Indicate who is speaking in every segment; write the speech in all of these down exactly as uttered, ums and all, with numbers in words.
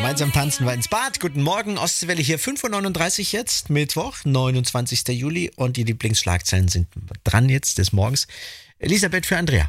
Speaker 1: Gemeinsam tanzen wir ins Bad. Guten Morgen, Ostseewelle hier, fünf Uhr neununddreißig jetzt, Mittwoch, neunundzwanzigster Juli. Und die Lieblingsschlagzeilen sind dran jetzt des Morgens. Elisabeth für Andrea.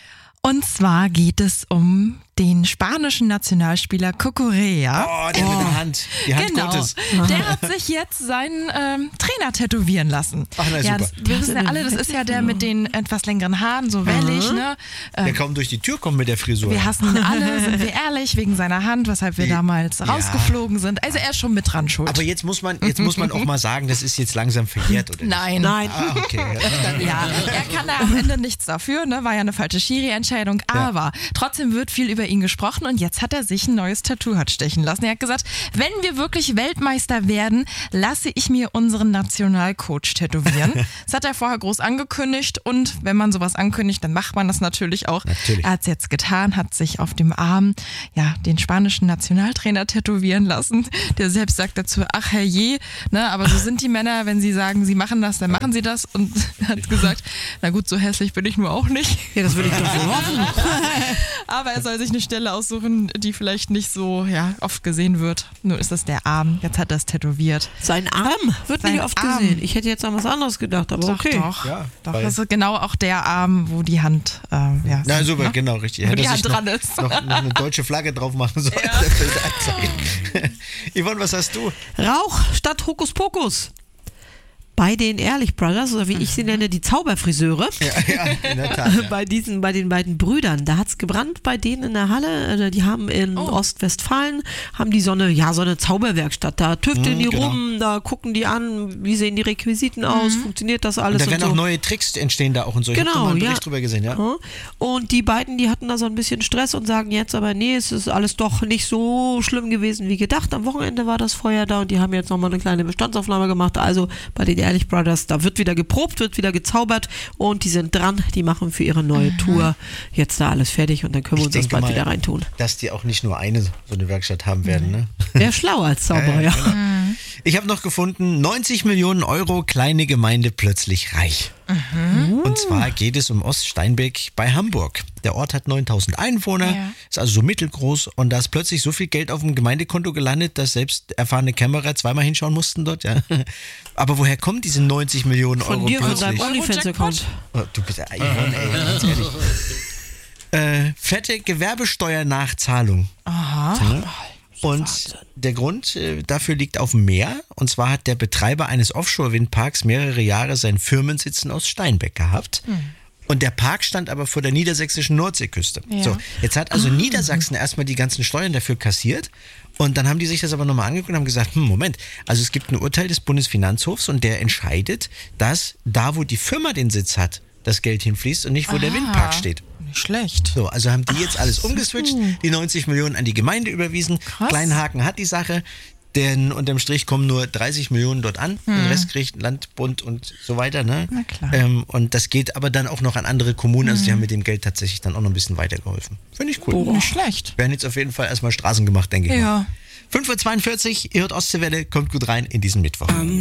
Speaker 2: Und zwar geht es um den spanischen Nationalspieler Cucurella.
Speaker 1: Oh, der oh. mit der Hand, die Hand
Speaker 2: genau.
Speaker 1: Gottes.
Speaker 2: Der hat sich jetzt seinen ähm, Trainer tätowieren lassen.
Speaker 1: Ach, na,
Speaker 2: ja,
Speaker 1: super.
Speaker 2: das, wir wissen ja alle, das ist ja der mit den etwas längeren Haaren, so wellig.
Speaker 1: Mhm.
Speaker 2: Ne?
Speaker 1: Der
Speaker 2: Ähm,
Speaker 1: kaum durch die Tür kommt mit der Frisur.
Speaker 2: wir hassen ihn alle, sind wir ehrlich, wegen seiner Hand, weshalb wir
Speaker 1: Die-
Speaker 2: damals
Speaker 1: ja.
Speaker 2: rausgeflogen sind. Also er ist schon mit dran schuld.
Speaker 1: Aber jetzt muss man, jetzt muss man auch mal sagen, das ist jetzt langsam verjährt, oder nicht?
Speaker 2: Nein.
Speaker 3: Nein.
Speaker 1: Ah, okay.
Speaker 2: Ja, er kann da am Ende nichts dafür, ne? War ja eine falsche Schiri-Entscheidung, aber trotzdem wird viel über ihn gesprochen und jetzt hat er sich ein neues Tattoo hat stechen lassen. Er hat gesagt, wenn wir wirklich Weltmeister werden, lasse ich mir unseren Nationalcoach tätowieren. Das hat er vorher groß angekündigt und wenn man sowas ankündigt, dann macht man das natürlich auch.
Speaker 1: Natürlich.
Speaker 2: Er hat es jetzt getan, hat sich auf dem Arm ja, den spanischen Nationaltrainer tätowieren lassen, der selbst sagt dazu, ach herrje, ne, aber so sind die Männer, wenn sie sagen, sie machen das, dann machen sie das und er hat gesagt, na gut, so hässlich bin ich nur auch nicht.
Speaker 3: Ja, das würde ich doch wohl hoffen.
Speaker 2: Aber er soll sich eine Stelle aussuchen, die vielleicht nicht so ja, oft gesehen wird. Nur ist das der Arm, jetzt hat er es tätowiert.
Speaker 3: Sein Arm wird
Speaker 2: Sein
Speaker 3: nicht oft
Speaker 2: Arm.
Speaker 3: gesehen. Ich hätte jetzt an was anderes gedacht, aber
Speaker 2: Doch,
Speaker 3: okay.
Speaker 2: doch.
Speaker 1: Ja,
Speaker 2: doch
Speaker 1: weil-
Speaker 2: das ist genau auch der Arm, wo die Hand ähm, ja,
Speaker 1: Na
Speaker 2: sind,
Speaker 1: super,
Speaker 2: ne?
Speaker 1: genau, richtig.
Speaker 2: Wo
Speaker 1: Hätte
Speaker 2: die
Speaker 1: sich
Speaker 2: Hand
Speaker 1: noch,
Speaker 2: dran ist.
Speaker 1: noch, noch eine deutsche Flagge drauf machen sollen.
Speaker 2: Ja.
Speaker 1: Das Bild anzeigen. Yvonne, was hast du?
Speaker 3: Rauch statt Hokuspokus. Bei den Ehrlich Brothers, oder wie ich sie nenne, die Zauberfriseure.
Speaker 1: Ja, ja in der Tat. Ja.
Speaker 3: Bei diesen, bei den beiden Brüdern, da hat's gebrannt bei denen in der Halle. Also die haben in
Speaker 2: Oh.
Speaker 3: Ostwestfalen, haben die so eine, ja, so eine Zauberwerkstatt. Da tüfteln
Speaker 1: Mhm,
Speaker 3: die
Speaker 1: genau.
Speaker 3: rum, da gucken die an, wie sehen die Requisiten aus, funktioniert das alles
Speaker 1: Und da
Speaker 3: und
Speaker 1: werden
Speaker 3: so.
Speaker 1: auch neue Tricks entstehen da auch und so. Ich
Speaker 3: Genau,
Speaker 1: habe da mal einen
Speaker 3: ja.
Speaker 1: Bericht drüber gesehen, ja.
Speaker 3: Ja. Und die beiden, die hatten da so ein bisschen Stress und sagen jetzt aber, nee, es ist alles doch nicht so schlimm gewesen wie gedacht. Am Wochenende war das Feuer da und die haben jetzt nochmal eine kleine Bestandsaufnahme gemacht. Also bei den Ehrlich Brothers, da wird wieder geprobt, wird wieder gezaubert und die sind dran, die machen für ihre neue Tour jetzt da alles fertig und dann können wir
Speaker 1: Ich
Speaker 3: uns das
Speaker 1: denke
Speaker 3: bald
Speaker 1: mal,
Speaker 3: wieder reintun.
Speaker 1: dass die auch nicht nur eine so eine Werkstatt haben werden, ne?
Speaker 3: Wer schlau als Zauberer, ja.
Speaker 1: genau. Ich habe noch gefunden, neunzig Millionen Euro, kleine Gemeinde plötzlich reich. Und zwar geht es um Oststeinbeck bei Hamburg. Der Ort hat neuntausend Einwohner,
Speaker 2: Ja.
Speaker 1: ist also so mittelgroß und da ist plötzlich so viel Geld auf dem Gemeindekonto gelandet, dass selbst erfahrene Kämmerer zweimal hinschauen mussten dort. Ja. Aber woher kommen diese neunzig Millionen
Speaker 3: Von
Speaker 1: Euro
Speaker 3: dir, von
Speaker 1: plötzlich?
Speaker 3: deinem OnlyFans-Account.
Speaker 1: Oh, du bist ja Yvonne, ey, ganz ehrlich. Äh, fette Gewerbesteuernachzahlung.
Speaker 2: Aha.
Speaker 1: Ja. Und der Grund äh, dafür liegt auf dem Meer. Und zwar hat der Betreiber eines Offshore-Windparks mehrere Jahre seinen Firmensitz in Oststeinbeck gehabt. Und der Park stand aber vor der niedersächsischen Nordseeküste.
Speaker 2: Ja.
Speaker 1: So, jetzt hat also Niedersachsen erstmal die ganzen Steuern dafür kassiert. Und dann haben die sich das aber nochmal angeguckt und haben gesagt, hm, Moment, also es gibt ein Urteil des Bundesfinanzhofs und der entscheidet, dass da, wo die Firma den Sitz hat, das Geld hinfließt und nicht, wo der
Speaker 2: Aha.
Speaker 1: Windpark steht.
Speaker 2: Nicht schlecht.
Speaker 1: So, also haben die jetzt alles umgeswitcht, die neunzig Millionen an die Gemeinde überwiesen.
Speaker 2: Krass.
Speaker 1: Kleinen Haken hat die Sache, denn unterm Strich kommen nur dreißig Millionen dort an. Den Rest kriegt Land, Bund und so weiter. Ne?
Speaker 2: Na klar.
Speaker 1: Ähm, und das geht aber dann auch noch an andere Kommunen. Also die haben mit dem Geld tatsächlich dann auch noch ein bisschen weitergeholfen. Finde ich cool.
Speaker 2: Nicht schlecht.
Speaker 1: Werden jetzt auf jeden Fall erstmal Straßen gemacht, denke ich mal.
Speaker 2: Ja.
Speaker 1: fünf Uhr zweiundvierzig, ihr hört Ostseewelle, kommt gut rein in diesen Mittwoch.